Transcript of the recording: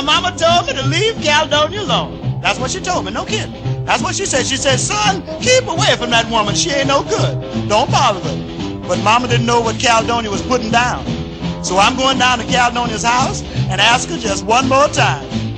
mama told me to leave Caledonia alone. That's what she told me, no kidding. That's what she said. She said, son, keep away from that woman. She ain't no good. Don't bother her. But mama didn't know what Caledonia was putting down. So I'm going down to Caledonia's house and ask her just one more time.